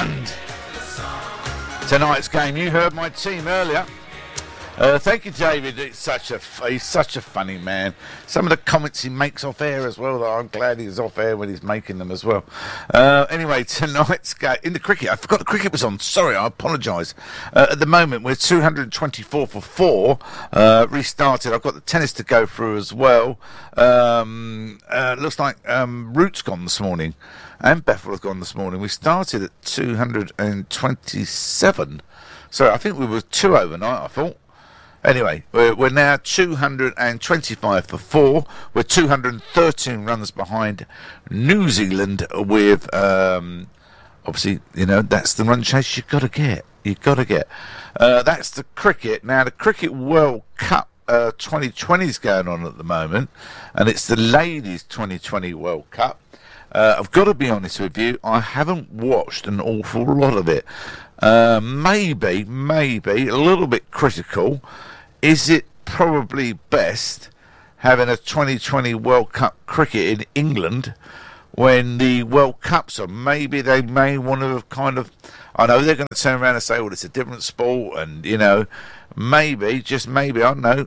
England. Tonight's game. You heard my team earlier. Thank you, David. He's such a funny man. Some of the comments he makes off air as well, though, I'm glad he's off air when he's making them as well. Anyway, tonight's game in the cricket. I forgot the cricket was on. Sorry, I apologise. At the moment, we're 224 for 4. Restarted. I've got the tennis to go through as well. Looks like Root's gone this morning, and Bethel has gone this morning. We started at 227. So I think we were 2 overnight, I thought. Anyway, we're now 225 for 4. We're 213 runs behind New Zealand with, obviously, you know, that's the run chase you've got to get. That's the cricket. Now, the Cricket World Cup 2020 is going on at the moment, and it's the Ladies 2020 World Cup. I've got to be honest with you, I haven't watched an awful lot of it. Maybe a little bit critical. Is it probably best having a 2020 World Cup cricket in England when the World Cup's on? Maybe they may want to have kind of... I know they're going to turn around and say, well, it's a different sport, and, you know, maybe, just maybe, I don't know,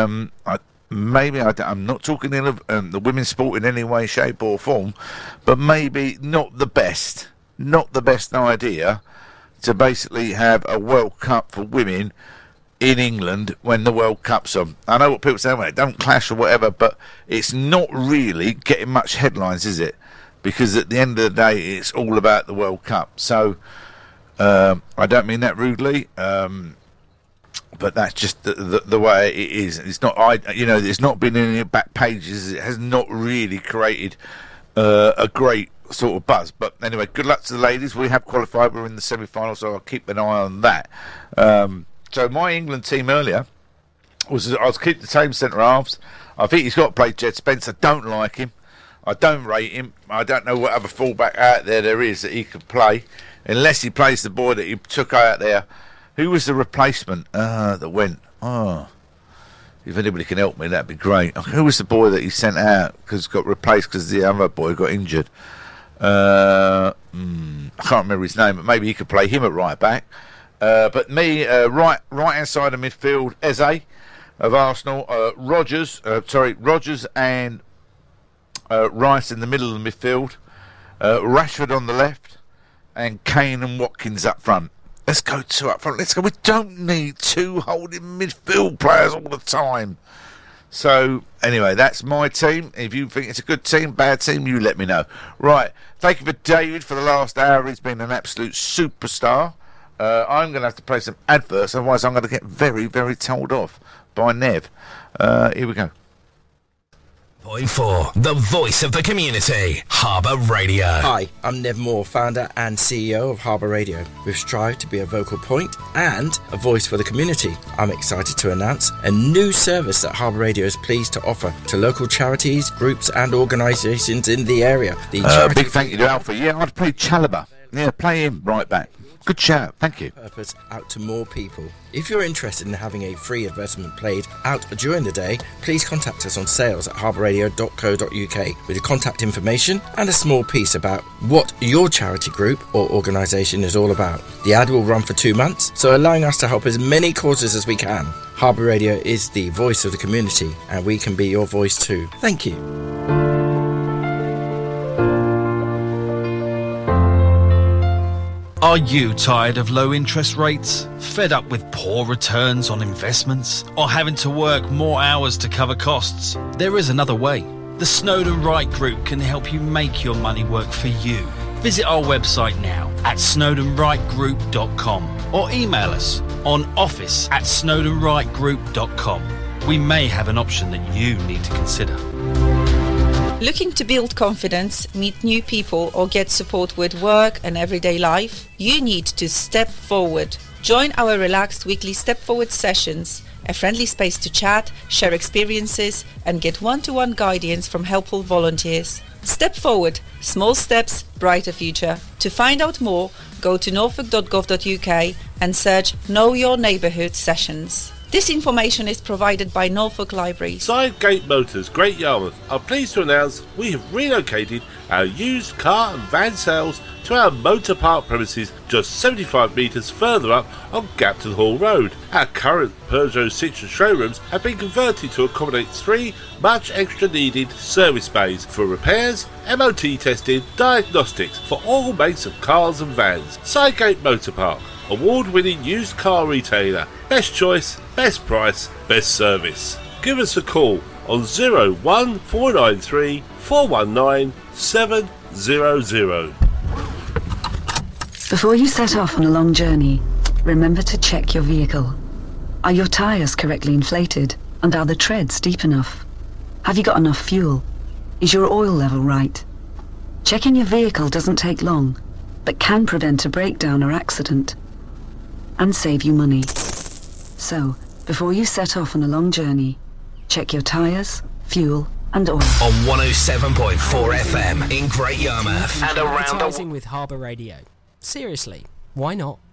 I'm not talking in the women's sport in any way, shape or form, but maybe not the best idea to basically have a World Cup for women in England when the World Cup's on. I know what people say, well, it don't clash or whatever, but it's not really getting much headlines, is it? Because at the end of the day, it's all about the World Cup. So, I don't mean that rudely, but that's just the way it is. It's not, it's not been in the back pages. It has not really created a great sort of buzz. But anyway, good luck to the ladies. We have qualified. We're in the semi-final, so I'll keep an eye on that. So my England team earlier I was keeping the same centre halves. I think he's got to play Jed Spence. I don't like him. I don't rate him. I don't know what other fullback out there is that he could play, unless he plays the boy that he took out there. Who was the replacement that went? Oh, if anybody can help me, that'd be great. Who was the boy that he sent out because got replaced because the other boy got injured? I can't remember his name, but maybe he could play him at right back. But me, right hand side of midfield, Eze of Arsenal, Rodgers and Rice in the middle of the midfield, Rashford on the left, and Kane and Watkins up front. Let's go 2 up front. Let's go. We don't need 2 holding midfield players all the time. So, anyway, that's my team. If you think it's a good team, bad team, you let me know. Right. Thank you for David for the last hour. He's been an absolute superstar. I'm going to have to play some adverts, otherwise I'm going to get very, very told off by Nev. Here we go. 4, the voice of the community, Harbour Radio. Hi, I'm Nev Moore, founder and CEO of Harbour Radio. We've strived to be a vocal point and a voice for the community. I'm excited to announce a new service that Harbour Radio is pleased to offer to local charities, groups and organisations in the area. Big thank you to Alpha. Yeah, I'd play Chalobah. Yeah, play him right back. Good shout, thank you. Purpose out to more people. If you're interested in having a free advertisement played out during the day, please contact us on sales@harbourradio.co.uk with your contact information and a small piece about what your charity group or organisation is all about. The ad will run for 2 months, so allowing us to help as many causes as we can. Harbour Radio is the voice of the community, and we can be your voice too. Thank you. Are you tired of low interest rates? Fed up with poor returns on investments? Or having to work more hours to cover costs? There is another way. The Snowden Wright Group can help you make your money work for you. Visit our website now at snowdenwrightgroup.com or email us on office@snowdenwrightgroup.com. We may have an option that you need to consider. Looking to build confidence, meet new people or get support with work and everyday life? You need to step forward. Join our relaxed weekly Step Forward sessions, a friendly space to chat, share experiences and get one-to-one guidance from helpful volunteers. Step Forward, small steps, brighter future. To find out more, go to norfolk.gov.uk and search Know Your Neighbourhood sessions. This information is provided by Norfolk Libraries. Sidegate Motors, Great Yarmouth, are pleased to announce we have relocated our used car and van sales to our motor park premises just 75 metres further up on Gapton Hall Road. Our current Peugeot Citroën showrooms have been converted to accommodate 3 much extra needed service bays for repairs, MOT testing, diagnostics for all makes of cars and vans. Sidegate Motor Park, award-winning used car retailer. Best choice, best price, best service. Give us a call on 01493 419 700. Before you set off on a long journey, remember to check your vehicle. Are your tyres correctly inflated, and are the treads deep enough? Have you got enough fuel? Is your oil level right? Checking your vehicle doesn't take long, but can prevent a breakdown or accident, and save you money. So, before you set off on a long journey, check your tyres, fuel, and oil. On 107.4 FM in Great Yarmouth and around Advertising with Harbour Radio. Seriously, why not?